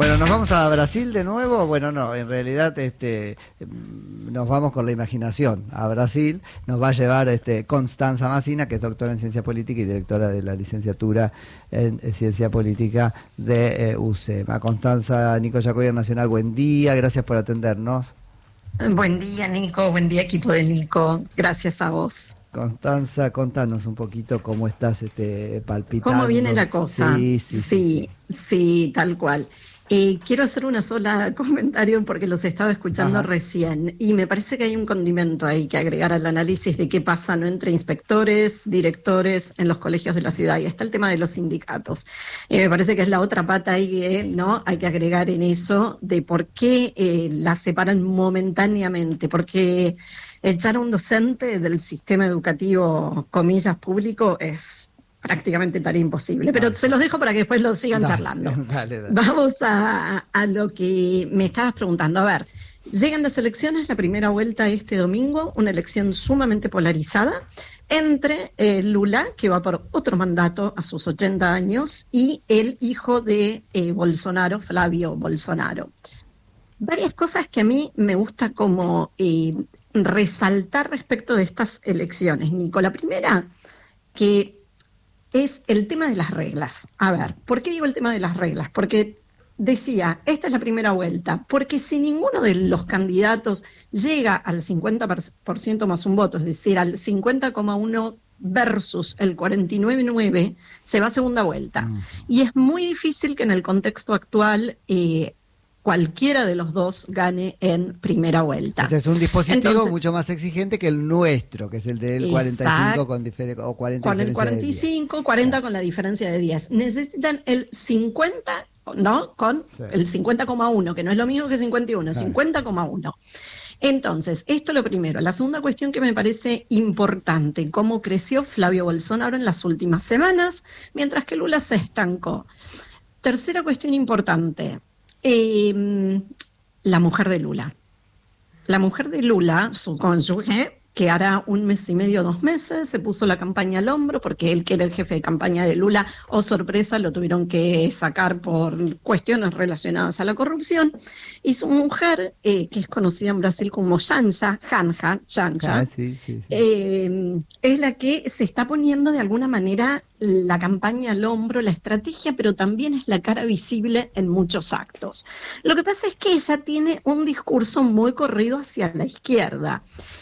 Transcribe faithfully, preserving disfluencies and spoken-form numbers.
Bueno, ¿nos vamos a Brasil de nuevo? Bueno, no, en realidad este, nos vamos con la imaginación a Brasil. Nos va a llevar este, Constanza Massina, que es doctora en Ciencia Política y directora de la licenciatura en Ciencia Política de eh, U C E M A. Constanza, Nico Yacoyer Nacional, buen día, gracias por atendernos. Buen día, Nico, buen día, equipo de Nico, gracias a vos. Constanza, contanos un poquito cómo estás este, palpitando. ¿Cómo viene la cosa? Sí, sí, sí, sí, sí. sí, tal cual. Eh, quiero hacer una sola comentario porque los estaba escuchando Ajá. recién y me parece que hay un condimento ahí que agregar al análisis de qué pasa, ¿no?, entre inspectores, directores en los colegios de la ciudad, y está el tema de los sindicatos. Eh, me parece que es la otra pata ahí, eh, ¿no? Hay que agregar en eso de por qué eh, las separan momentáneamente, porque echar a un docente del sistema educativo, comillas, público es prácticamente tarea imposible, pero Ah, se los dejo para que después lo sigan dale, charlando. dale, dale. Vamos a, a lo que me estabas preguntando. A ver, llegan las elecciones, la primera vuelta este domingo, una elección sumamente polarizada entre eh, Lula, que va por otro mandato a sus ochenta años, y el hijo de eh, Bolsonaro, Flavio Bolsonaro. Varias cosas que a mí me gusta como eh, resaltar respecto de estas elecciones, Nico. La primera, que es el tema de las reglas. A ver, ¿por qué digo el tema de las reglas? Porque decía, esta es la primera vuelta, porque si ninguno de los candidatos llega al cincuenta por ciento más un voto, es decir, al cincuenta coma uno versus el cuarenta y nueve coma nueve, se va a segunda vuelta. Mm. Y es muy difícil que en el contexto actual eh, cualquiera de los dos gane en primera vuelta. Ese es un dispositivo Entonces, mucho más exigente que el nuestro, que es el del cuarenta y cinco con, difer o cuarenta con el cuarenta y cinco, cuarenta claro. Con la diferencia de diez. Necesitan el cincuenta, ¿no? Con sí. El cincuenta coma uno, que no es lo mismo que cincuenta y uno, claro. cincuenta coma uno. Entonces, esto lo primero. La segunda cuestión que me parece importante, cómo creció Flavio Bolsonaro en las últimas semanas, mientras que Lula se estancó. Tercera cuestión importante. Eh, la mujer de Lula. La mujer de Lula, su cónyuge, que hará un mes y medio, dos meses, se puso la campaña al hombro porque él, que era el jefe de campaña de Lula, oh sorpresa, lo tuvieron que sacar por cuestiones relacionadas a la corrupción. Y su mujer, eh, que es conocida en Brasil como Janja, Janja, Janja, ah, sí, sí, sí. Eh, es la que se está poniendo de alguna manera la campaña al hombro, la estrategia, pero también es la cara visible en muchos actos. Lo que pasa es que ella tiene un discurso muy corrido hacia la izquierda.